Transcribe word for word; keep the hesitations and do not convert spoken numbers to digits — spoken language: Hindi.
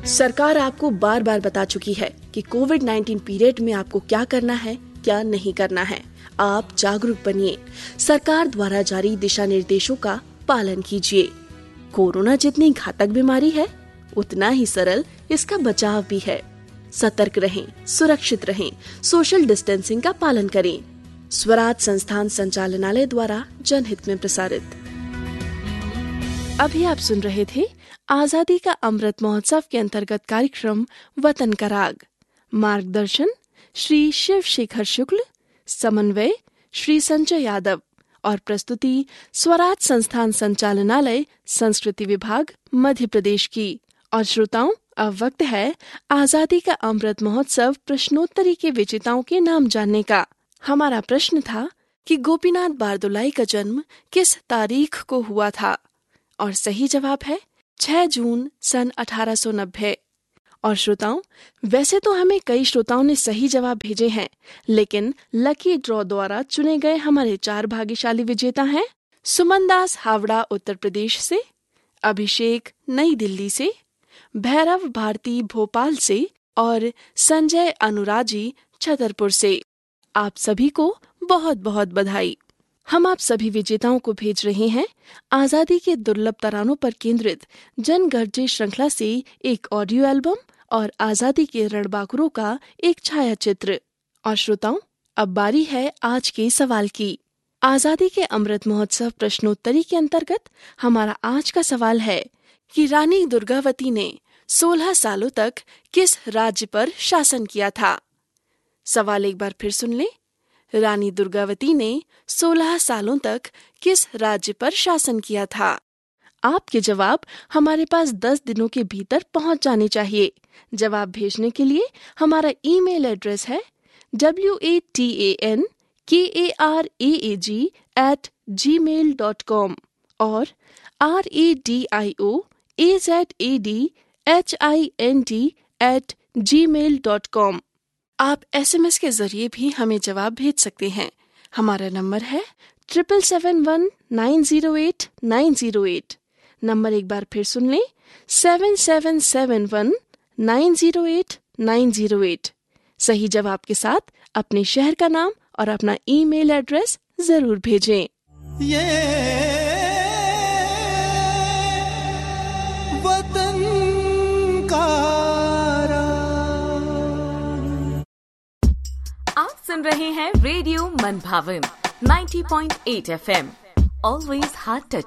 सरकार आपको बार बार बता चुकी है कि कोविड नाइन्टीन पीरियड में आपको क्या करना है, क्या नहीं करना है। आप जागरूक बनिए, सरकार द्वारा जारी दिशा निर्देशों का पालन कीजिए। कोरोना जितनी घातक बीमारी है, उतना ही सरल इसका बचाव भी है। सतर्क रहें, सुरक्षित रहें, सोशल डिस्टेंसिंग का पालन करें। स्वराज संस्थान संचालनालय द्वारा जनहित में प्रसारित। अभी आप सुन रहे थे आजादी का अमृत महोत्सव के अंतर्गत कार्यक्रम वतन का राग। मार्गदर्शन श्री शिव शेखर शुक्ल, समन्वय श्री संजय यादव और प्रस्तुति स्वराज संस्थान संचालनालय संस्कृति विभाग मध्य प्रदेश की। और श्रोताओं, अब वक्त है आजादी का अमृत महोत्सव प्रश्नोत्तरी के विजेताओं के नाम जानने का। हमारा प्रश्न था कि गोपीनाथ बारदुलाई का जन्म किस तारीख को हुआ था? और सही जवाब है छह जून सन अठारह सौ नब्बे। और श्रोताओं, वैसे तो हमें कई श्रोताओं ने सही जवाब भेजे हैं, लेकिन लकी ड्रॉ द्वारा चुने गए हमारे चार भाग्यशाली विजेता हैं सुमन दास हावड़ा उत्तर प्रदेश से, अभिषेक नई दिल्ली से, भैरव भारती भोपाल से और संजय अनुराजी छतरपुर से। आप सभी को बहुत बहुत बधाई। हम आप सभी विजेताओं को भेज रहे हैं आजादी के दुर्लभ तरानों पर केंद्रित जनगर्जे श्रृंखला से एक ऑडियो एल्बम और आजादी के रणबांकुरों का एक छायाचित्र। और श्रोताओं, अब बारी है आज के सवाल की। आजादी के अमृत महोत्सव प्रश्नोत्तरी के अंतर्गत हमारा आज का सवाल है कि रानी दुर्गावती ने सोलह सालों तक किस राज्य पर शासन किया था? सवाल एक बार फिर सुन लें। रानी दुर्गावती ने सोलह सालों तक किस राज्य पर शासन किया था? आपके जवाब हमारे पास दस दिनों के भीतर पहुंच जाने चाहिए। जवाब भेजने के लिए हमारा ईमेल एड्रेस है W A T A N के A R A A ji eight ji mail dot com और R A D I O A Z A D H I N D eight ji mail dot com. आप एस एम एस के जरिए भी हमें जवाब भेज सकते हैं। हमारा नंबर है triple seven one nine zero eight nine zero eight. Number एक बार फिर सुन लें, seven seven seven one nine zero eight nine zero eight. सही जवाब के साथ अपने शहर का नाम और अपना ईमेल एड्रेस जरूर भेजें। ये वतन का आप सुन रहे हैं रेडियो मनभावन ninety point eight F M. Always heart touch